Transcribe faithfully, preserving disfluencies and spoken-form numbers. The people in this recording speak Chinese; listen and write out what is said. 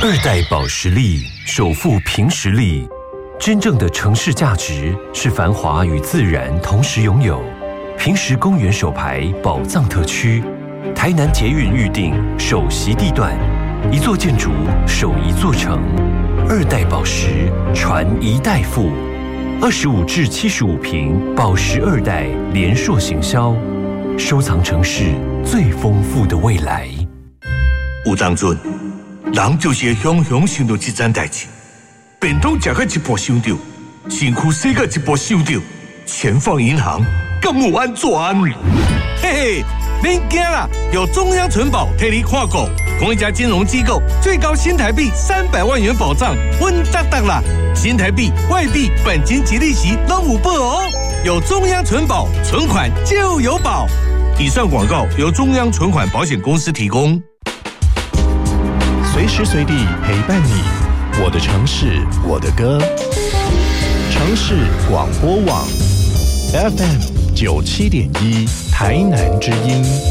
二代保时力首富凭实力，真正的城市价值是繁华与自然同时拥有。平实公园首排宝藏特区，台南捷运预定首席地段，一座建筑守一座城。二代宝时传一代富，二十五至七十五坪宝时二代连硕行销，收藏城市最丰富的未来。 有当阵，人就是会雄雄想到这件代志，便当吃到一半想到，身躯洗到一半想到，钱放银行敢有安全？嘿嘿，免惊啦，有中央存保替你看顾，同一家金融机构最高新台币三百万元保障，稳当当啦！新台币、外币、本金及利息都有保哦。有中央存保，存款就有保。以上广告由中央存款保险公司提供。 随时随地陪伴你，我的城市，我的歌。城市广播网 F M 九七点一，台南之音。